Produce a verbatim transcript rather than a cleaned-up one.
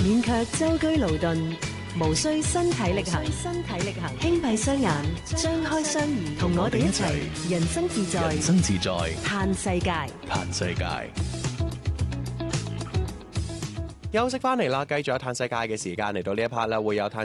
免卻舟車勞頓，無需身體力行，身體力行，輕閉雙眼，張開雙耳，同我哋一齊人生自在， 人生自在， 嘆世界， 嘆世界。 休息翻嚟啦，繼續有嘆世界嘅時間，嚟到呢一 part 啦，會有嘆